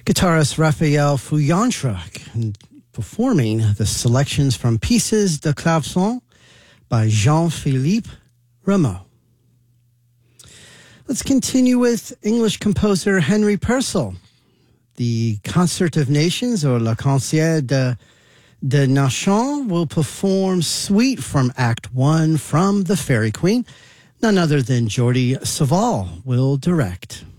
Guitarist Raphael Fouillantre performing the selections from Pieces de Clavecin by Jean-Philippe Rameau. Let's continue with English composer Henry Purcell. The Concert of Nations, or Le Concert de Nations, will perform Suite from Act 1 from The Fairy Queen. None other than Jordi Savall will direct.